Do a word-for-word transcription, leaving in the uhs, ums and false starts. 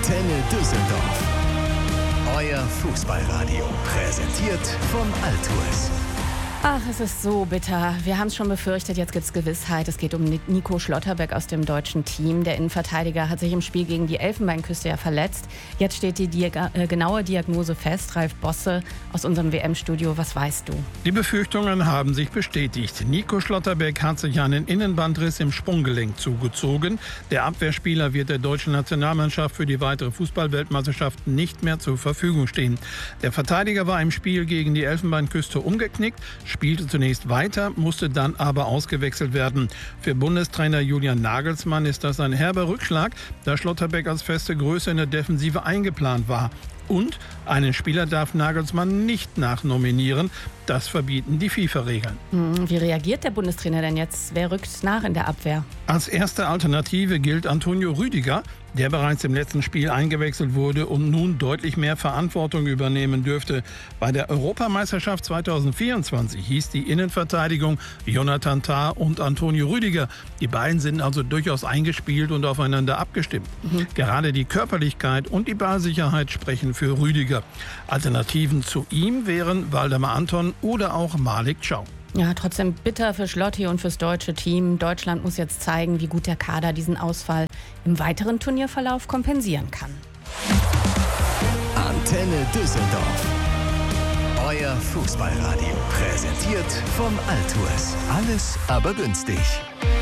Antenne Düsseldorf. Euer Fußballradio. Präsentiert vom Altours. Ach, es ist so bitter. Wir haben es schon befürchtet, jetzt gibt es Gewissheit. Es geht um Nico Schlotterbeck aus dem deutschen Team. Der Innenverteidiger hat sich im Spiel gegen die Elfenbeinküste ja verletzt. Jetzt steht die Diag- äh, genaue Diagnose fest. Ralf Bosse aus unserem W M-Studio, was weißt du? Die Befürchtungen haben sich bestätigt. Nico Schlotterbeck hat sich einen Innenbandriss im Sprunggelenk zugezogen. Der Abwehrspieler wird der deutschen Nationalmannschaft für die weitere Fußball-Weltmeisterschaft nicht mehr zur Verfügung stehen. Der Verteidiger war im Spiel gegen die Elfenbeinküste umgeknickt, spielte zunächst weiter, musste dann aber ausgewechselt werden. Für Bundestrainer Julian Nagelsmann ist das ein herber Rückschlag, da Schlotterbeck als feste Größe in der Defensive eingeplant war. Und einen Spieler darf Nagelsmann nicht nachnominieren. Das verbieten die FIFA-Regeln. Hm, wie reagiert der Bundestrainer denn jetzt? Wer rückt nach in der Abwehr? Als erste Alternative gilt Antonio Rüdiger, der bereits im letzten Spiel eingewechselt wurde und nun deutlich mehr Verantwortung übernehmen dürfte. Bei der Europameisterschaft zweitausendvierundzwanzig hieß die Innenverteidigung Jonathan Tah und Antonio Rüdiger. Die beiden sind also durchaus eingespielt und aufeinander abgestimmt. Mhm. Gerade die Körperlichkeit und die Ballsicherheit sprechen für Rüdiger. Alternativen zu ihm wären Waldemar Anton oder auch Malik Thiaw. Ja, trotzdem bitter für Schlotti und fürs deutsche Team. Deutschland muss jetzt zeigen, wie gut der Kader diesen Ausfall im weiteren Turnierverlauf kompensieren kann. Antenne Düsseldorf. Euer Fußballradio. Präsentiert vom Altours. Alles aber günstig.